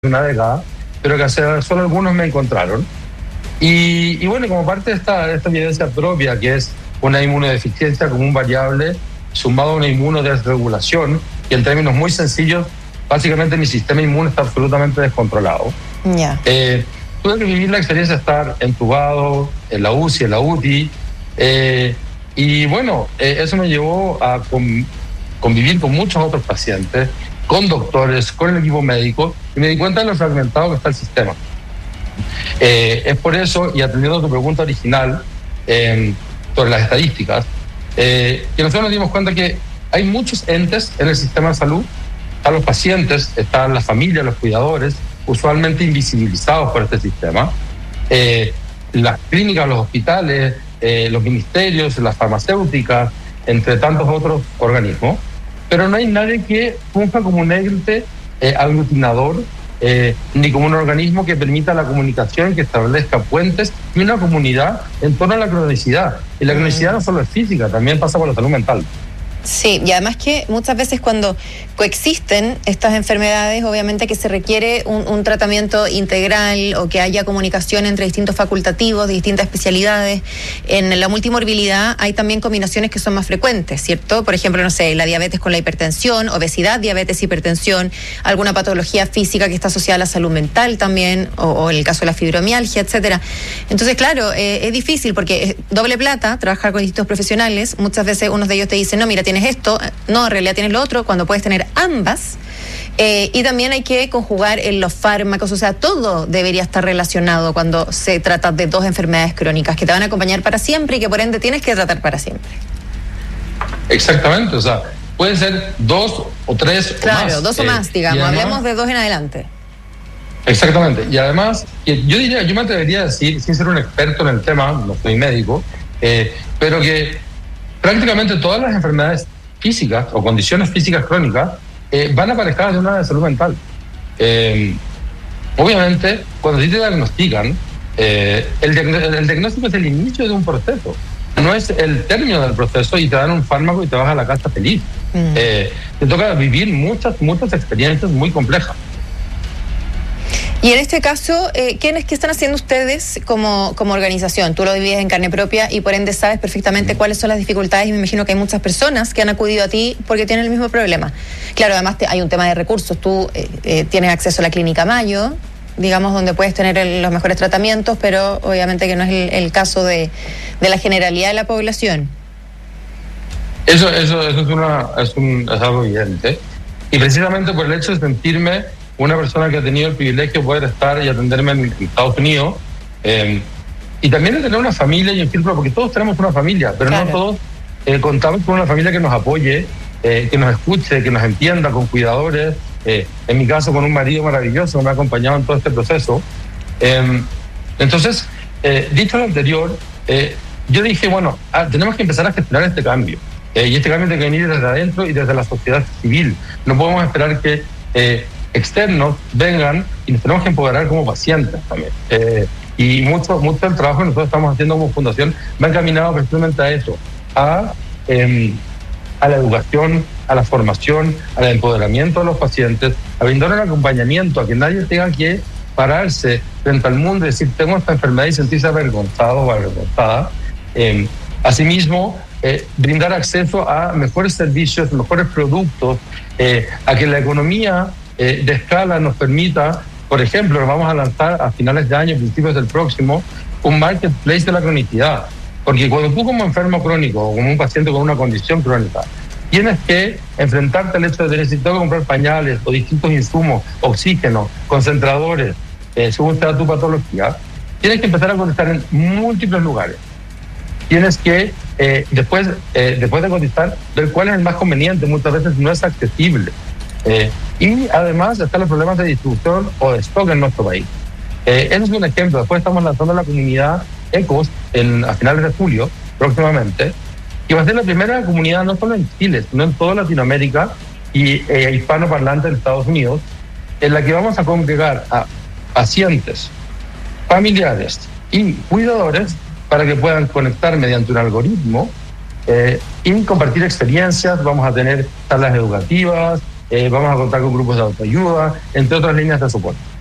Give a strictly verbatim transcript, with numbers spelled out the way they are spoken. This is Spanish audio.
una década, pero que hace solo algunos me encontraron. Y, y bueno, como parte de esta, de esta evidencia propia, que es una inmunodeficiencia como un variable, sumado a una inmunodesregulación, que en términos muy sencillos, básicamente mi sistema inmune está absolutamente descontrolado. Yeah. Eh, tuve que vivir la experiencia de estar entubado, en la U C I, en la U T I, eh, y bueno, eh, eso me llevó a con, convivir con muchos otros pacientes, con doctores, con el equipo médico, y me di cuenta de lo fragmentado que está el sistema. Eh, es por eso, y atendiendo a tu pregunta original eh, sobre las estadísticas, eh, que nosotros nos dimos cuenta que hay muchos entes en el sistema de salud. Están los pacientes, están las familias, los cuidadores, usualmente invisibilizados por este sistema. Eh, las clínicas, los hospitales, eh, los ministerios, las farmacéuticas, entre tantos otros organismos. Pero no hay nadie que funja como un ente eh, aglutinador, eh, ni como un organismo que permita la comunicación, que establezca puentes y una comunidad en torno a la cronicidad. Y la cronicidad no solo es física, también pasa por la salud mental. Sí, y además que muchas veces cuando coexisten estas enfermedades, obviamente que se requiere un, un tratamiento integral o que haya comunicación entre distintos facultativos de distintas especialidades. En la multimorbilidad hay también combinaciones que son más frecuentes, ¿cierto? Por ejemplo, no sé, la diabetes con la hipertensión, obesidad, diabetes, hipertensión, alguna patología física que está asociada a la salud mental también, o, o en el caso de la fibromialgia, etcétera. Entonces, claro, eh, es difícil porque es doble plata trabajar con distintos profesionales. Muchas veces unos de ellos te dicen, no, mira, tienes esto, no, en realidad tienes lo otro, cuando puedes tener ambas. Eh, y también hay que conjugar en los fármacos, o sea, todo debería estar relacionado cuando se trata de dos enfermedades crónicas que te van a acompañar para siempre y que por ende tienes que tratar para siempre. Exactamente, o sea, pueden ser dos o tres claro, o más. Claro, dos o más, eh, digamos, además, hablemos de dos en adelante. Exactamente, y además, yo diría, yo me atrevería a decir, sin ser un experto en el tema, no soy médico, eh, pero que prácticamente todas las enfermedades físicas o condiciones físicas crónicas eh, van aparejadas de una de salud mental. Eh, obviamente, cuando a ti te diagnostican, eh, el, el diagnóstico es el inicio de un proceso, no es el término del proceso y te dan un fármaco y te vas a la casa feliz. Mm. Eh, te toca vivir muchas, muchas experiencias muy complejas. Y en este caso, eh, ¿quiénes qué están haciendo ustedes como, como organización? Tú lo vives en carne propia y por ende sabes perfectamente cuáles son las dificultades y me imagino que hay muchas personas que han acudido a ti porque tienen el mismo problema. Claro, además te, hay un tema de recursos. Tú eh, eh, tienes acceso a la Clínica Mayo, digamos, donde puedes tener el, los mejores tratamientos, pero obviamente que no es el, el caso de, de la generalidad de la población. Eso, eso, eso es, una, es, un, es algo evidente. Y precisamente por el hecho de sentirme una persona que ha tenido el privilegio de poder estar y atenderme en Estados Unidos, eh, y también de tener una familia y un círculo, porque todos tenemos una familia, pero claro, no todos eh, contamos con una familia que nos apoye, eh, que nos escuche, que nos entienda, con cuidadores, eh, en mi caso con un marido maravilloso que me ha acompañado en todo este proceso. Eh, entonces, eh, dicho lo anterior, eh, yo dije, bueno, ah, tenemos que empezar a gestionar este cambio, eh, y este cambio tiene que venir desde adentro y desde la sociedad civil. No podemos esperar que eh, externos vengan y nos tenemos que empoderar como pacientes también. Eh, y mucho, mucho del trabajo que nosotros estamos haciendo como fundación va encaminado precisamente a eso, a, eh, a la educación, a la formación, al empoderamiento de los pacientes, a brindar un acompañamiento, a que nadie tenga que pararse frente al mundo y decir, tengo esta enfermedad y sentirse avergonzado o avergonzada. Eh, asimismo, eh, brindar acceso a mejores servicios, mejores productos, eh, a que la economía Eh, de escala nos permita, por ejemplo, nos vamos a lanzar a finales de año, principios del próximo, un marketplace de la cronicidad. Porque cuando tú como enfermo crónico o como un paciente con una condición crónica tienes que enfrentarte al hecho de necesitar comprar pañales o distintos insumos, oxígeno, concentradores, eh, según sea tu patología, tienes que empezar a cotizar en múltiples lugares. Tienes que, eh, después, eh, después de cotizar, ver cuál es el más conveniente. Muchas veces no es accesible. Eh, y además están los problemas de distribución o de stock en nuestro país. Eh, ese es un ejemplo. Después estamos lanzando la comunidad ECOS en, a finales de julio, próximamente, que va a ser la primera comunidad no solo en Chile, sino en toda Latinoamérica y eh, hispanoparlante en Estados Unidos, en la que vamos a congregar a pacientes, familiares y cuidadores para que puedan conectar mediante un algoritmo eh, y compartir experiencias. Vamos a tener charlas educativas, eh, vamos a contar con grupos de autoayuda, entre otras líneas de soporte.